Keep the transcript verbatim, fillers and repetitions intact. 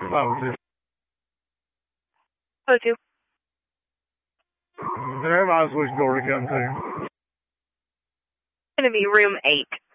Oh, just Oh, two. then everybody's which door to come to. Going to be room eight.